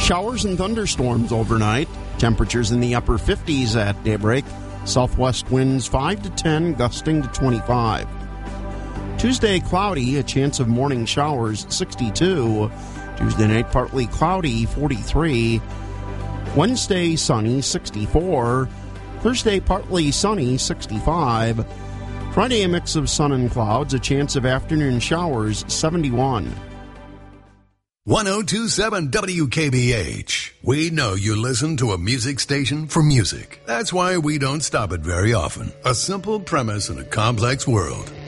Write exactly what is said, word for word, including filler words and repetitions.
Showers and thunderstorms overnight. Temperatures in the upper fifties at daybreak. Southwest winds five to ten, gusting to twenty-five. Tuesday, cloudy, a chance of morning showers, sixty-two. Tuesday night, partly cloudy, forty-three. Wednesday, sunny, sixty-four. Thursday, partly sunny, sixty-five. Friday, a mix of sun and clouds, a chance of afternoon showers, seventy-one. one oh two point seven W K B H. We know you listen to a music station for music. That's why we don't stop it very often. A simple premise in a complex world.